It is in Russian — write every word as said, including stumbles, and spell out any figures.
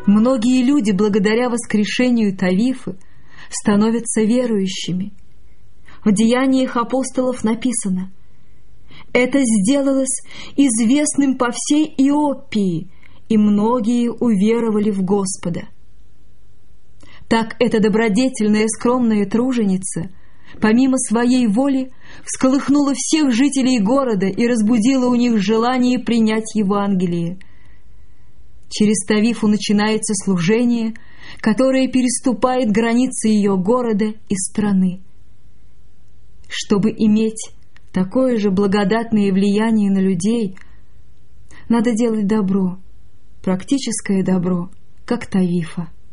Многие люди, благодаря воскрешению Тавифы, становятся верующими. В Деяниях апостолов написано: «Это сделалось известным по всей Иоппии, и многие уверовали в Господа». Так эта добродетельная скромная труженица, помимо своей воли, всколыхнула всех жителей города и разбудила у них желание принять Евангелие. Через Тавифу начинается служение, которое переступает границы ее города и страны. Чтобы иметь такое же благодатное влияние на людей, надо делать добро, практическое добро, как Тавифа.